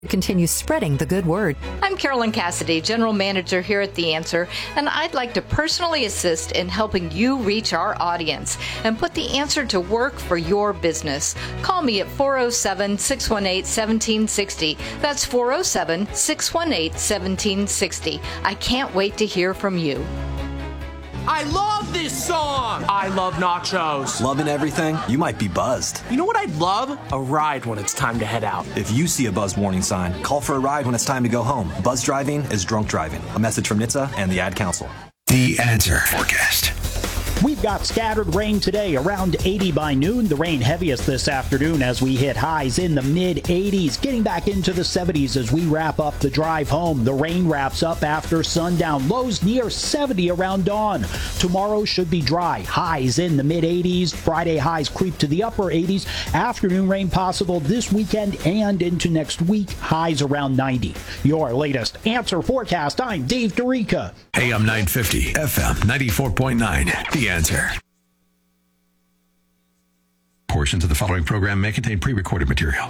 Continue spreading the good word. I'm Carolyn Cassidy, General Manager here at The Answer, and I'd like to personally assist in helping you reach our audience and put The Answer to work for your business. Call me at 407-618-1760. That's 407-618-1760. I can't wait to hear from you. I love this song! I love nachos. Loving everything? You might be buzzed. You know what I'd love? A ride when it's time to head out. If you see a buzzed warning sign, call for a ride when it's time to go home. Buzz driving is drunk driving. A message from NHTSA and the Ad Council. The Answer Forecast. We've got scattered rain today, around 80 by noon. The rain heaviest this afternoon as we hit highs in the mid-80s, getting back into the 70s as we wrap up the drive home. The rain wraps up after sundown. Lows near 70 around dawn. Tomorrow should be dry. Highs in the mid-80s. Friday highs creep to the upper 80s. Afternoon rain possible this weekend and into next week. Highs around 90. Your latest Answer Forecast. I'm Dave Dorica. AM 950, FM 94.9. The Answer. Portions of the following program may contain pre-recorded material.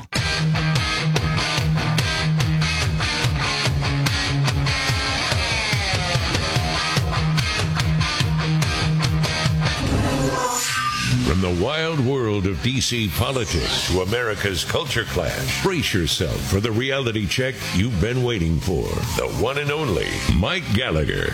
From the wild world of D.C. politics to America's culture clash, brace yourself for the reality check you've been waiting for. The one and only Mike Gallagher.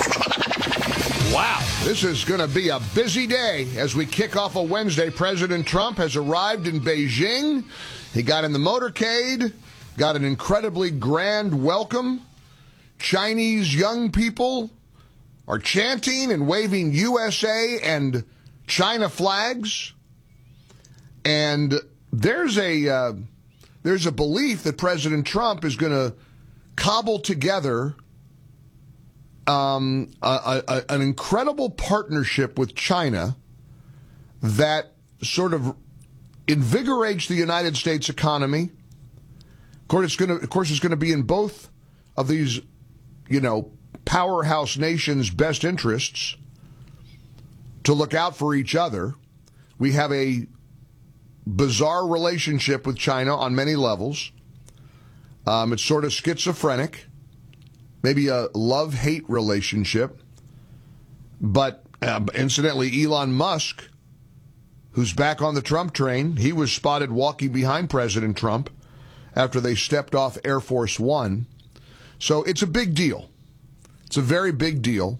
Wow, this is going to be a busy day as we kick off a Wednesday. President Trump has arrived in Beijing. He got in the motorcade, got an incredibly grand welcome. Chinese young people are chanting and waving USA and China flags. And there's a belief that President Trump is going to cobble together an incredible partnership with China that sort of invigorates the United States economy. Of course, it's going to be in both of these, powerhouse nations' best interests to look out for each other. We have a bizarre relationship with China on many levels. It's sort of schizophrenic. Maybe a love-hate relationship. But incidentally, Elon Musk, who's back on the Trump train, he was spotted walking behind President Trump after they stepped off Air Force One. So it's a big deal. It's a very big deal.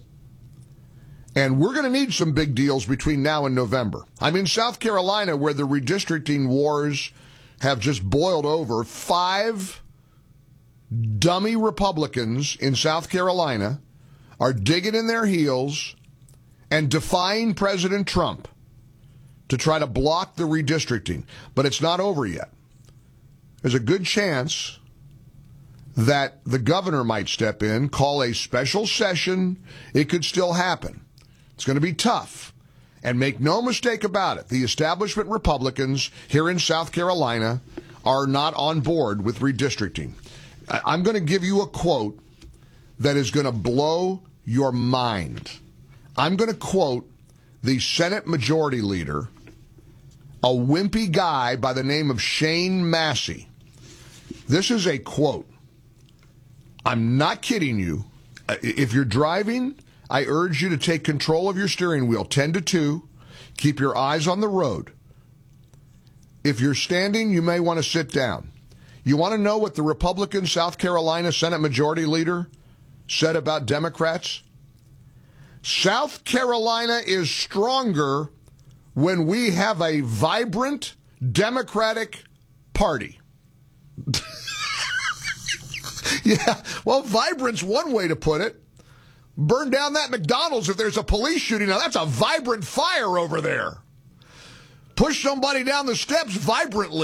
And we're going to need some big deals between now and November. I'm in South Carolina, where the redistricting wars have just boiled over. 5 dummy Republicans in South Carolina are digging in their heels and defying President Trump to try to block the redistricting. But it's not over yet. There's a good chance that the governor might step in, call a special session. It could still happen. It's going to be tough. And make no mistake about it, the establishment Republicans here in South Carolina are not on board with redistricting. I'm going to give you a quote that is going to blow your mind. I'm going to quote the Senate Majority Leader, a wimpy guy by the name of Shane Massey. This is a quote. I'm not kidding you. If you're driving, I urge you to take control of your steering wheel, 10-2. Keep your eyes on the road. If you're standing, you may want to sit down. You want to know what the Republican South Carolina Senate Majority Leader said about Democrats? South Carolina is stronger when we have a vibrant Democratic Party. Yeah, well, vibrant's one way to put it. Burn down that McDonald's if there's a police shooting. Now, that's a vibrant fire over there. Push somebody down the steps vibrantly.